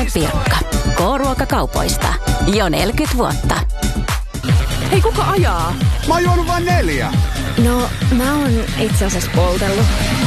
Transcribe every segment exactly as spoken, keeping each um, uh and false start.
K Pirkka. K-ruokakaupoista. Jo neljäkymmentä vuotta. Hei, kuka ajaa? Mä oon juonut vain neljä. No, mä oon itse asiassa poltellut.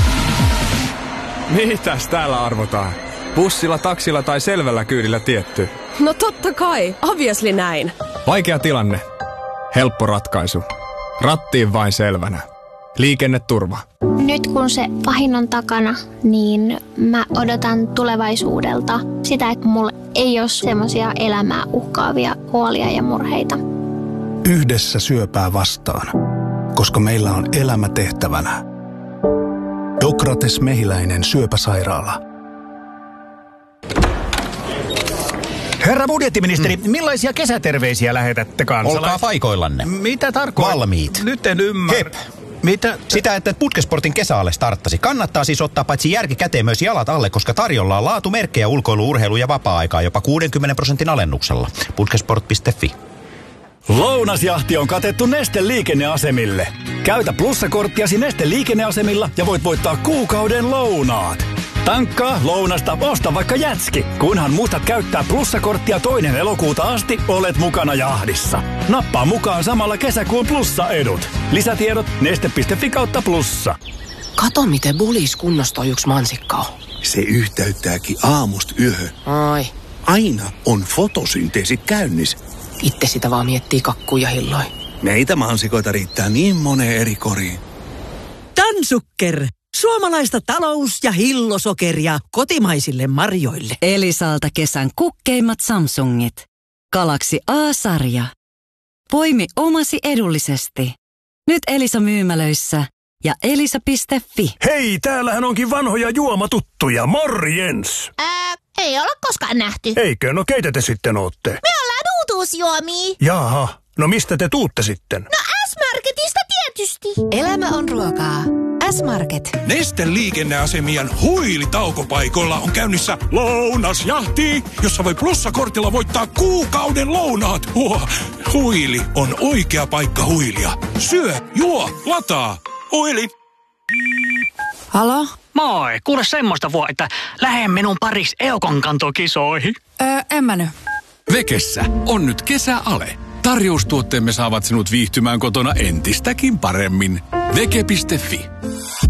Mitäs täällä arvotaan? Bussilla, taksilla tai selvällä kyydillä tietty? No totta kai, obviously näin. Vaikea tilanne. Helppo ratkaisu. Rattiin vain selvänä. Liikenneturva. Nyt kun se pahin on takana, niin mä odotan tulevaisuudelta sitä, että mulla ei ole semmoisia elämää uhkaavia huolia ja murheita. Yhdessä syöpää vastaan, koska meillä on elämä tehtävänä. Dokrates Mehiläinen syöpäsairaala. Herra budjettiministeri, mm. millaisia kesäterveisiä lähetätte kansalaisille? Olkaa paikoillanne. Mitä tarkoittaa? Valmiit. Nyt en ymmärrä. Hep. Mitä? Sitä, että Putkesportin kesäalle starttasi. Kannattaa siis ottaa paitsi järki käteen myös jalat alle, koska tarjolla on laatumerkkejä ulkoilu, urheilu ja vapaa-aikaa jopa kuudenkymmenen prosentin alennuksella. putkesport piste fi. Lounasjahti on katettu Neste liikenneasemille. Käytä plussakorttiasi Neste liikenneasemilla ja voit voittaa kuukauden lounaat. Tankkaa, lounasta, osta vaikka jätski. Kunhan muistat käyttää plussakorttia toinen elokuuta asti, olet mukana jahdissa. Nappaa mukaan samalla kesäkuun plussa-edut. Lisätiedot neste piste fi kautta plussa. Kato, miten bulis kunnostaa yksi mansikka on. Se yhteyttääkin aamusta yöhön. Ai. Aina on fotosynteesi käynnissä. Itse sitä vaan miettii kakkuja hilloi. Meitä mansikoita riittää niin moneen eri koriin. Tansukker. Suomalaista talous- ja hillosokeria kotimaisille marjoille. Elisalta kesän kukkeimmat Samsungit. Galaxy A-sarja. Poimi omasi edullisesti. Nyt Elisa myymälöissä ja elisa piste fi. Hei, täällähän onkin vanhoja juomatuttuja. Morjens! Ää, ei olla koskaan nähty. Eikö? No keitä te sitten ootte? Me ollaan uutuusjuomia. Jaha, no mistä te tuutte sitten? No S-Marketista tietysti. Elämä on ruokaa. S-Market. Neste liikenneasemien huilitaukopaikoilla on käynnissä lounasjahti, jossa voi plussakortilla voittaa kuukauden lounaat. Huo, huili on oikea paikka huilia. Syö, juo, lataa. Huili. Halo? Moi, kuule semmoista vuo, että lähden minun pariksi Eukon-kantokisoihin. Öö, en mä nyt. Vekessä on nyt kesäale. Tarjoustuotteemme saavat sinut viihtymään kotona entistäkin paremmin. Veke piste fi